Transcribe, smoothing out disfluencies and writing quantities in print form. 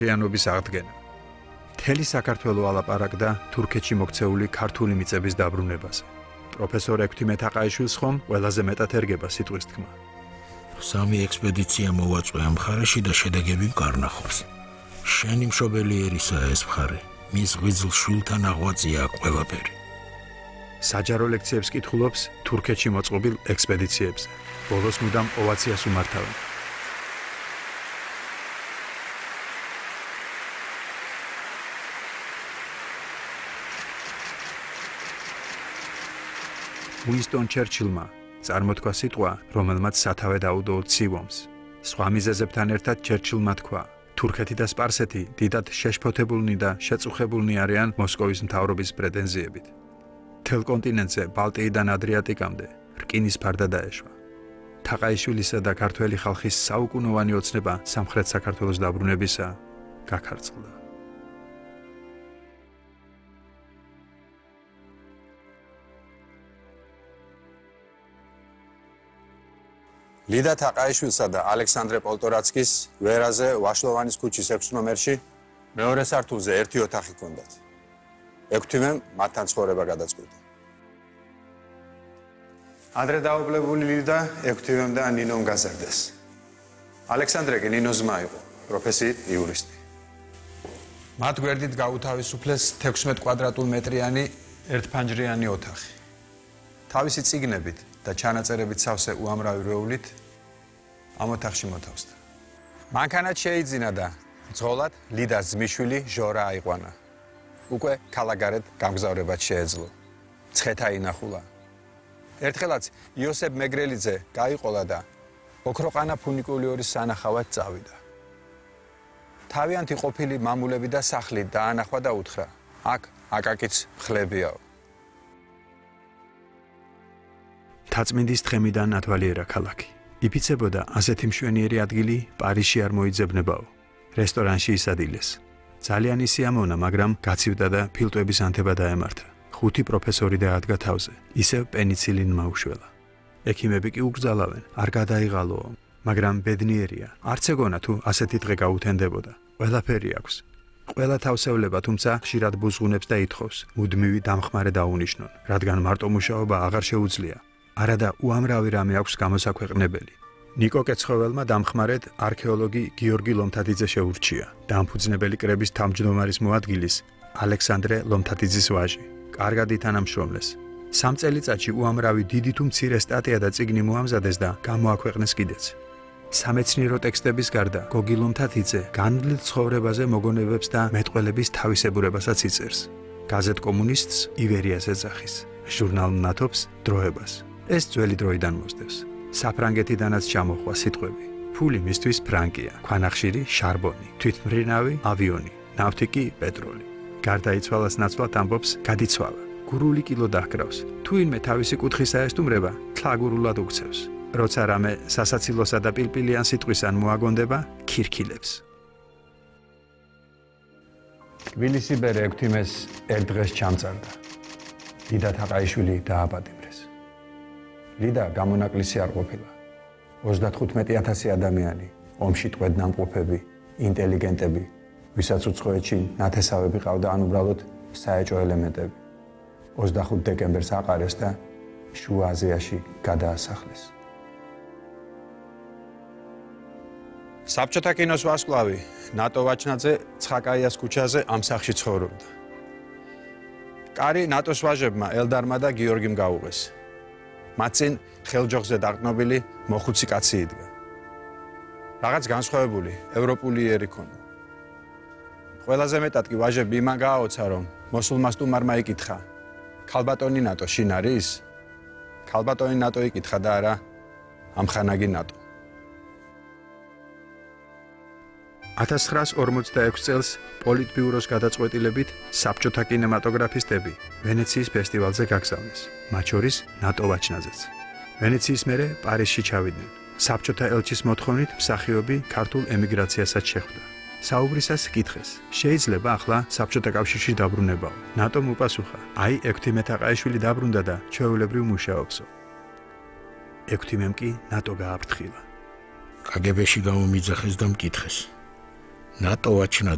რიანობის აღდგენა. მთელი საქართველო ალაპარაკდა თურქეთში მოქცეული ქართული მიწების დაბრუნებაზე. პროფესორ ექვთიმე თაყაიშვილს ხომ ყველაზე მეტად ერგება სიტყვის თქმა. სამი ექსპედიცია მოვაწვე ამ მხარეში და შედეგები მკარნახობს. შენი მშობელი ერისაა ეს მხარე. მის ღვიძლ შვილთან აღვაწია ყველაფერი. საჯარო ლექციებს კითხულობს თურქეთში მოწყობილ ექსპედიციებზე. ბოლოს მუდამ ოვაციას უმართავენ. უინსტონ ჩერჩილმა წარმოთქვა სიტყვა, რომელმაც სათავე დაუდო ცივომს. სხვა მიზეზებთან ერთად ჩერჩილმა თქვა, თურქეთი და სპარსეთი დიდად შეშფოთებულნი და შეწუხებულნი არიან მოსკოვის მთავრობის პრეტენზიებით. მთელ კონტინენტზე ბალტიიდან ადრიატიკამდე რკინის ფარდა დაეშვა. თაყაიშვილისა და ქართველი ხალხის საუკუნოვანი ოცნება სამხრეთ საქართველოს დაბრუნებისა გაქარწყლდა. ლიდა თაყაიშვილსა და ალექსანდრე პოლტორაცკის ვერაზე ვაშლოვანის ქუჩის 6 ნომერში მეორე სართულზე ერთი ოთახი ჰქონდათ. ექვთიმემ მათთან ცხოვრება გადაწყვიტა. ადრე დაობლებული ლიდა ექვთიმემ და ნინომ გაზარდეს. ალექსანდრე კი ნინოს ძმა იყო, პროფესიით იურისტი. მათ გვერდით გაუთავისუფლეს 16 კვადრატულ მეტრიანი ერთფანჯრიანი ოთახი. თავისი წიგნებით და ჩანაწერებით სავსე უამრავი რეულით ამ ოთახში მოთავსდა. მანქანაც შეიძინა და ძღოლად ლიდას ძმისშვილი ჟორა აიყვანა. უკვე ქალაქგარეთ გამგზავრებაც შეეძლო. ცხეთა ინახულა. ერთხელაც იოსებ მეგრელიძე გაიყოლა და ოქროყანა ფუნიკულიორის სანახავად წავიდა. თავიანთი ყოფილი მამულები და სახლი დაანახვა და უთხრა, აქ აკაკიც ხლებიაო. თაწმინდის თხემიდან ათვალიერა ქალაქი. იფიცებოდა ასეთი მშვენიერი ადგილი პარიზში არ მოიძებნებაო. რესტორანში ისადილეს. ძალიან ისიამოვნა, მაგრამ გაცივდა და ფილტვების ანთება დაემართა. 5 პროფესორი დაადგა თავზე. ისევ პენიცილინმა უშველა. ექიმები კი უკრძალავენ, არ გადაიღალოო, მაგრამ ბედნიერია. არც ეგონა თუ ასეთი დღე გაუთენდებოდა. ყველაფერი აქვს. ყველა თავსევლება, თუმცა ხშირად ბუზღუნებს და ითხოვს, მუდმივი დამხმარე დაუნიშნონ, რადგან მარტო მუშაობა აღარ შეუძლია. არადა უამრავი რამე აქვს გამოსაქვეყნებელი. ნიკო კეცხოველმა დამხმარედ არქეოლოგი გიორგი ლომთათიძე შეურჩია. დამფუძნებელი კრების თავმჯდომარის მოადგილის ალექსანდრე ლომთათიძის ვაჟი. კარგად ითანამშრომლეს. 3 წელიწადში უამრავი დიდი თუ მცირე სტატია და წიგნი მოამზადეს და გამოაქვეყნეს კიდეც. სამეცნიერო ტექსტების გარდა გოგი ლომთათიძე განვლილ ცხოვრებაზე მოგონებებს და მეტყველების თავისებურებასაც იწერს. გაზეთ კომუნისტს ივერიას ეძახის. ჟურნალ ნათობს დროებას. ეს ძველი დროიდან მოსდევს. საფრანგეთიდანაც ჩამოხვა სიტყვები. ფული მისთვის ფრანკია, ქვანახშირი შარბონი, თვითმფრინავი ავიონი, ნავთი კი პეტროლი. გარდაიცვალას ნაცვლად ამბობს გადიცვალა. გურული კილო დაჰკრავს. თუ ინმე თავისი კუთხის აესტუმრება, თლაგურულად უქცევს. როცა რამე სასაცილოსა და პილპილიან სიტყვისან მოაგონდება, ქირქილებს. თბილისი ბერ ექვთიმეს ერთ დღეს ჩამწარდა. ლიდა თაყაიშვილი დააპატიმრეს. ლიდა გამონაკლისი არ ყოფილა. 35,000 ადამიანი, ომში ტყვედ ნამყოფები, ინტელიგენტები, ვისაც უცხოეთში ნათესავები ყავდა ან უბრალოდ საეჭვო ელემენტები. 25 დეკემბერს აყარეს და შუა აზიაში გადაასახლეს. საბჭოთა კინოს ვარსკვლავი ნატო ვაჩნაძე ცხაკაიას ქუჩაზე ამ სახლში ცხოვრობდა. კარი ნატოს ვაჟებმა ელდარმა და გიორგიმ გაუღეს. მათ წინ ხელჯოხზე დაყრდნობილი მოხუცი კაცი იდგა. რაღაც განსხვავებული, ევროპული იერი ქონდა. ყველაზე მეტად კი ვაჟები იმან გააოცა, რომ მოსულმა სტუმარმა იკითხა, ქალბატონი ნატო შინ არის? ქალბატონი ნატო იკითხა და არა ამხანაგი ნატო. 1946 წელს პოლიტბიუროს გადაწყვეტილებით საბჭოთა კინემატოგრაფისტები ვენეციის ფესტივალზე გაგზავნეს, მათ შორის ნატო ვაჩნაძეც. ვენეციის მერე პარიზში ჩავიდნენ. საბჭოთა ელჩის მოთხოვნით მსახიობი ქართულ ემიგრაციასაც შეხვდა. საუბრისას კითხეს, შეიძლება ახლა საბჭოთა კავშირში დაბრუნებაო. ნატომ უპასუხა, აი ექვთიმე თაყაიშვილი დაბრუნდა და ჩვეულებრივ მუშაობსო. ექვთიმემ კი ნატო გააფრთხილა. კგბ-ში გამომიძახეს და მკითხეს. ნატო ვაჩნაძე